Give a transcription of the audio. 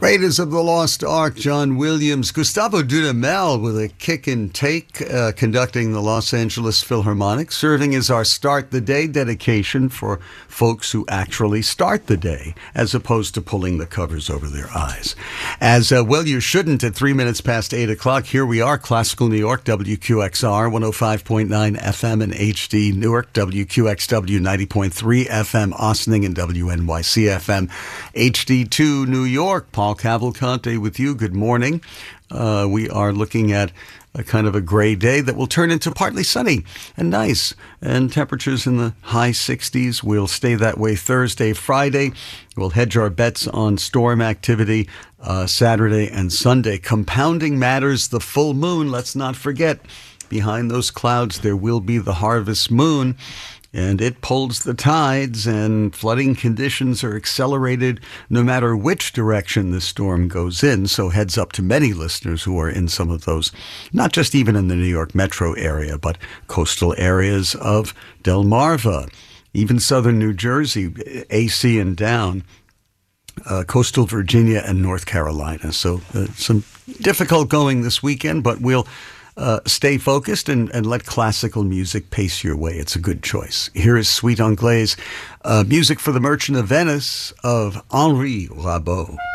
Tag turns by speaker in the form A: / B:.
A: Raiders of the Lost Ark, John Williams. Gustavo Dudamel with a kick and take, conducting the Los Angeles Philharmonic, serving as our Start the Day dedication for folks who actually start the day, as opposed to pulling the covers over their eyes. As well, you shouldn't at 3 minutes past 8 o'clock. Here we are, Classical New York, WQXR, 105.9 FM and HD Newark, WQXW, 90.3 FM Ossining, and WNYC FM, HD2 New York. Paul Cavalcante with you. Good morning. We are looking at a kind of a gray day that will turn into partly sunny and nice, and temperatures in the high 60s. We'll stay that way Thursday, Friday. We'll hedge our bets on storm activity Saturday and Sunday. Compounding matters, the full moon. Let's not forget, behind those clouds there will be the harvest moon, and it pulls the tides, and flooding conditions are accelerated no matter which direction the storm goes in. So heads up to many listeners who are in some of those, not just even in the New York metro area, but coastal areas of Delmarva, even southern New Jersey, AC and down, coastal Virginia and North Carolina. So some difficult going this weekend, but we'll stay focused and let classical music pace your way. It's a good choice. Here is Suite Anglaise, music for the Merchant of Venice of Henri Rabaud.